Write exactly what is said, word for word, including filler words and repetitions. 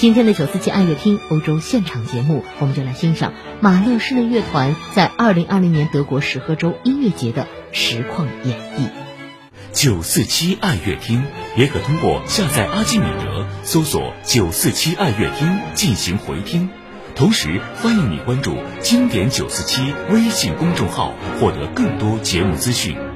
今天的九四七爱乐听欧洲现场节目，我们就来欣赏马勒室内乐团在二零二零年德国石河州音乐节的实况演绎。 九四七爱乐听也可通过下载阿基米德搜索九四七爱乐听进行回听，同时欢迎你关注经典九四七微信公众号，获得更多节目资讯。